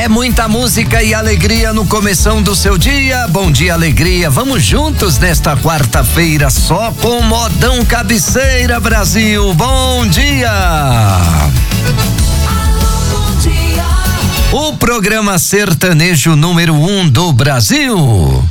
É muita música e alegria no começão do seu dia. Bom dia, alegria. Vamos juntos nesta quarta-feira só com Modão Cabeceira Brasil. Bom dia. O programa sertanejo número 1 do Brasil.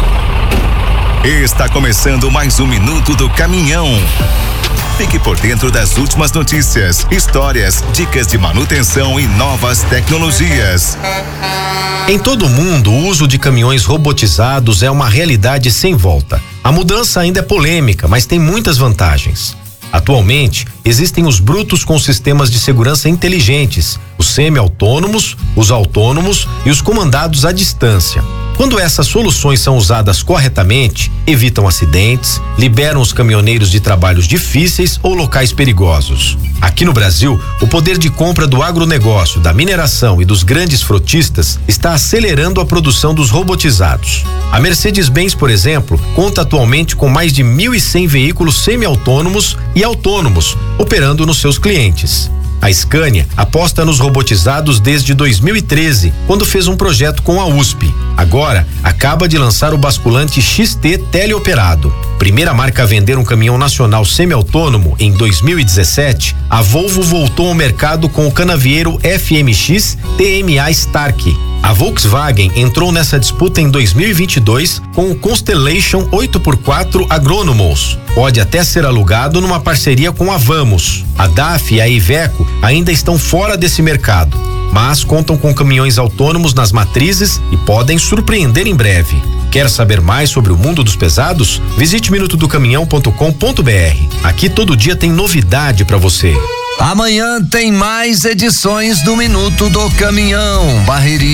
Está começando mais um Minuto do Caminhão. Fique por dentro das últimas notícias, histórias, dicas de manutenção e novas tecnologias. Em todo o mundo, o uso de caminhões robotizados é uma realidade sem volta. A mudança ainda é polêmica, mas tem muitas vantagens. Atualmente, existem os brutos com sistemas de segurança inteligentes, os semi-autônomos, os autônomos e os comandados à distância. Quando essas soluções são usadas corretamente, evitam acidentes, liberam os caminhoneiros de trabalhos difíceis ou locais perigosos. Aqui no Brasil, o poder de compra do agronegócio, da mineração e dos grandes frotistas está acelerando a produção dos robotizados. A Mercedes-Benz, por exemplo, conta atualmente com mais de 1.100 veículos semi-autônomos e autônomos operando nos seus clientes. A Scania aposta nos robotizados desde 2013, quando fez um projeto com a USP. Agora, acaba de lançar o basculante XT teleoperado. Primeira marca a vender um caminhão nacional semi-autônomo em 2017, a Volvo voltou ao mercado com o canavieiro FMX TMA Stark. A Volkswagen entrou nessa disputa em 2022 com o Constellation 8x4 Agronomos. Pode até ser alugado numa parceria com a Vamos. A DAF e a Iveco ainda estão fora desse mercado, mas contam com caminhões autônomos nas matrizes e podem surpreender em breve. Quer saber mais sobre o mundo dos pesados? Visite minutodocaminhão.com.br. Aqui todo dia tem novidade para você. Amanhã tem mais edições do Minuto do Caminhão. Barreirinha.